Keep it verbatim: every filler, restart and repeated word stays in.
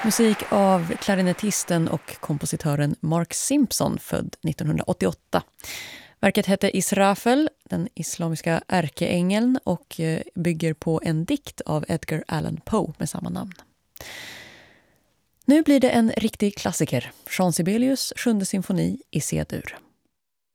Musik av klarinettisten och kompositören Mark Simpson, född nittonhundraåttioåtta. Verket hette Israfel, den islamiska ärkeängeln, och bygger på en dikt av Edgar Allan Poe med samma namn. Nu blir det en riktig klassiker, Jean Sibelius sjunde symfoni i C-dur.